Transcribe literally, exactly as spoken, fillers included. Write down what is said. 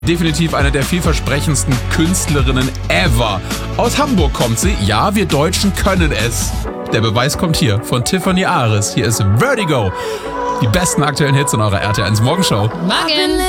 Definitiv eine der vielversprechendsten Künstlerinnen ever. Aus Hamburg kommt sie. Ja, wir Deutschen können es. Der Beweis kommt hier von Tiffany Aris. Hier ist Vertigo. Die besten aktuellen Hits in eurer R T L eins Morgenshow. Morgen.